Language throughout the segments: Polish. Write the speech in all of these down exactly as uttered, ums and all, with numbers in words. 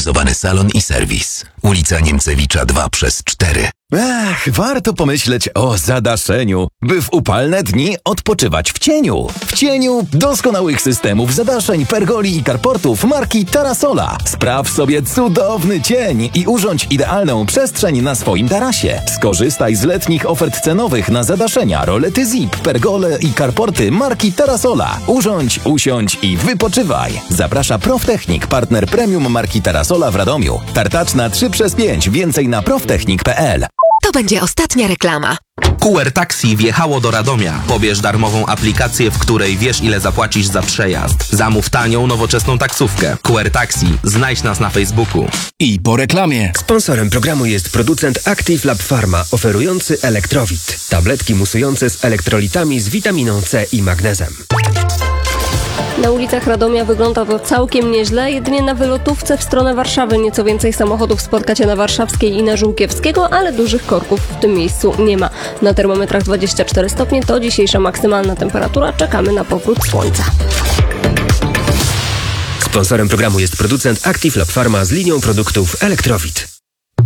Automatyzowany salon i serwis. Ulica Niemcewicza dwa przez cztery. Ach, warto pomyśleć o zadaszeniu, by w upalne dni odpoczywać w cieniu. W cieniu doskonałych systemów zadaszeń, pergoli i carportów marki Tarasola. Spraw sobie cudowny cień i urządź idealną przestrzeń na swoim tarasie. Skorzystaj z letnich ofert cenowych na zadaszenia, rolety zip, pergole i carporty marki Tarasola. Urządź, usiądź i wypoczywaj. Zaprasza Proftechnik, partner premium marki Tarasola w Radomiu. Tartaczna trzy przez pięć, więcej na proftechnik kropka p l. To będzie ostatnia reklama. Q R Taxi wjechało do Radomia. Pobierz darmową aplikację, w której wiesz, ile zapłacisz za przejazd. Zamów tanią, nowoczesną taksówkę. Q R Taxi. Znajdź nas na Facebooku. I po reklamie. Sponsorem programu jest producent Active Lab Pharma, oferujący Elektrowit. Tabletki musujące z elektrolitami z witaminą C i magnezem. Na ulicach Radomia wygląda to całkiem nieźle, jedynie na wylotówce w stronę Warszawy nieco więcej samochodów spotkacie na Warszawskiej i na Żółkiewskiego, ale dużych korków w tym miejscu nie ma. Na termometrach dwadzieścia cztery stopnie to dzisiejsza maksymalna temperatura. Czekamy na powrót słońca. Sponsorem programu jest producent Active Lab Pharma z linią produktów Elektrowit.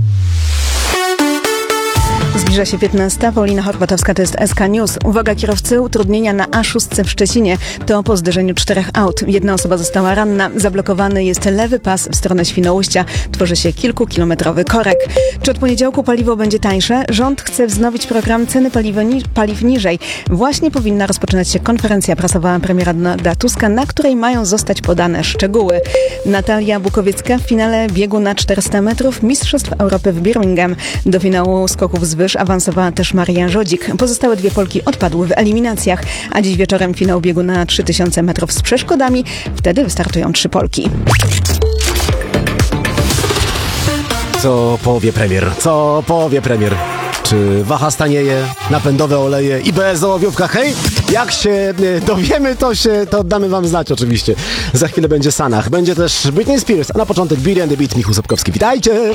Zbliża się piętnasta. Paulina Horbatowska, to jest S K News. Uwaga kierowcy, utrudnienia na A sześć w Szczecinie. To po zderzeniu czterech aut. Jedna osoba została ranna. Zablokowany jest lewy pas w stronę Świnoujścia. Tworzy się kilkukilometrowy korek. Czy od poniedziałku paliwo będzie tańsze? Rząd chce wznowić program ceny paliwa ni- paliw niżej. Właśnie powinna rozpoczynać się konferencja prasowa premiera Donalda Tuska, na której mają zostać podane szczegóły. Natalia Bukowiecka w finale biegu na czterysta metrów Mistrzostw Europy w Birmingham. Do finału skoków z wyż awansowała też Maria Żodzik. Pozostałe dwie Polki odpadły w eliminacjach, a dziś wieczorem finał biegu na trzy tysiące metrów z przeszkodami. Wtedy wystartują trzy Polki. Co powie premier? Co powie premier? Czy waha stanieje, napędowe oleje i B S ołowiówka? Hej! Jak się dowiemy, to się to damy wam znać oczywiście. Za chwilę będzie Sanach. Będzie też Britney Spears, a na początek Beauty and the Beat, Michał Sapkowski. Witajcie!